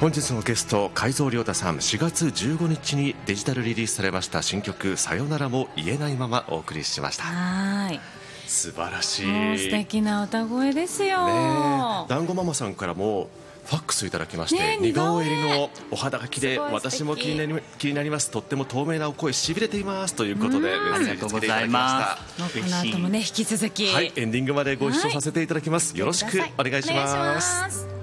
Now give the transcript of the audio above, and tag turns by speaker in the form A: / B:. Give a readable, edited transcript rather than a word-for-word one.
A: 本日のゲスト海蔵亮太さん、4月15日にデジタルリリースされました新曲さよならも言えないままお送りしました。
B: はい、
A: 素晴らし
B: もう
A: い、
B: 素敵な歌声ですよ。
A: 団子ママさんからもファックスいただきまして、
B: ね、
A: 似顔絵入りのお肌書きで、
B: すごい
A: 私も気になります、とっても透明なお声しびれていますということでメッセージつけていただきました。
B: この後もね引き続き、
A: はい、エンディングまでご一緒させていただきます。よろしくお願いします。